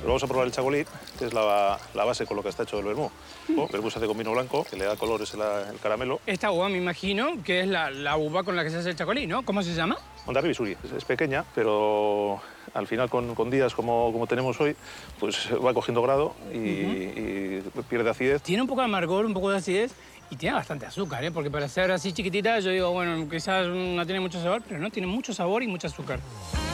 Vamos a probar el chacolí, que es la base con lo que está hecho el vermú. El vermú se hace con vino blanco, que le da color es el caramelo. Esta uva me imagino que es la uva con la que se hace el chacolí, ¿no? ¿Cómo se llama? Ondarribia Suri. Es pequeña, pero al final con días como tenemos hoy, pues va cogiendo grado y pierde acidez. Tiene un poco de amargor, un poco de acidez y tiene bastante azúcar, ¿eh? Porque para ser así chiquitita yo digo, bueno, quizás no tiene mucho sabor, pero no, tiene mucho sabor y mucho azúcar.